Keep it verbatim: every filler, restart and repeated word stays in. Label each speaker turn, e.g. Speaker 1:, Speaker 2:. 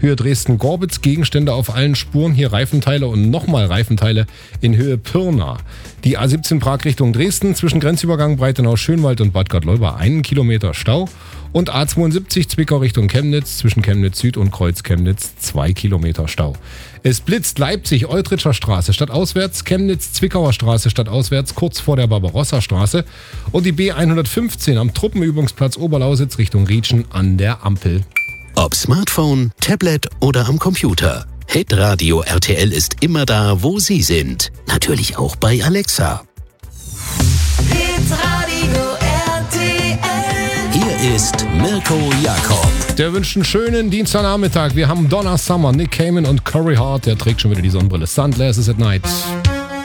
Speaker 1: Höhe Dresden-Gorbitz, Gegenstände auf allen Spuren, hier Reifenteile und nochmal Reifenteile in Höhe Pirna. Die A siebzehn Prag Richtung Dresden, zwischen Grenzübergang Breitenau-Schönwald und Bad Gott-Leubach einen Kilometer Stau. Und A zweiundsiebzig Zwickau Richtung Chemnitz, zwischen Chemnitz Süd und Kreuz Chemnitz zwei Kilometer Stau. Es blitzt Leipzig, Eutritscher Straße stadtauswärts, Chemnitz, Zwickauer Straße stadtauswärts, kurz vor der Barbarossa-Straße und die B hundertfünfzehn am Truppenübungsplatz Oberlausitz Richtung Rietschen an der Ampel.
Speaker 2: Ob Smartphone, Tablet oder am Computer. Hitradio R T L ist immer da, wo Sie sind. Natürlich auch bei Alexa.
Speaker 3: Hitradio R T L.
Speaker 2: Hier ist Mirko Jakob.
Speaker 1: Der wünscht einen schönen Dienstagnachmittag. Wir haben Donna Summer, Nick Cayman und Corey Hart. Der trägt schon wieder die Sonnenbrille. Sunglasses at Night.